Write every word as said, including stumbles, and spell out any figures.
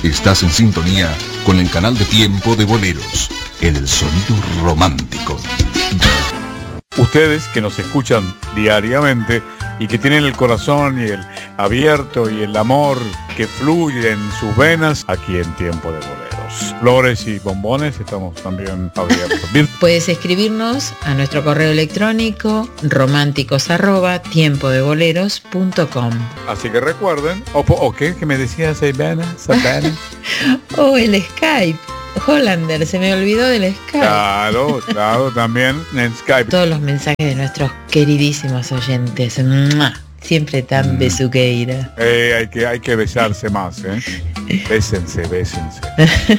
Estás en sintonía con el canal de Tiempo de Boleros, el sonido romántico. Ustedes que nos escuchan diariamente y que tienen el corazón y el abierto y el amor que fluye en sus venas, aquí en Tiempo de Boleros. Flores y bombones estamos también abiertos. Puedes escribirnos a nuestro correo electrónico románticos arroba tiempo de boleros punto com. Así que recuerden, o, o qué que me decía Sabana, Sabana. O el Skype. Hollander, se me olvidó del Skype. Claro, claro, también en Skype. Todos los mensajes de nuestros queridísimos oyentes. ¡Mua! Siempre tan mm. besuqueira. Eh, hay que, hay que besarse más, ¿eh? Bésense, bésense.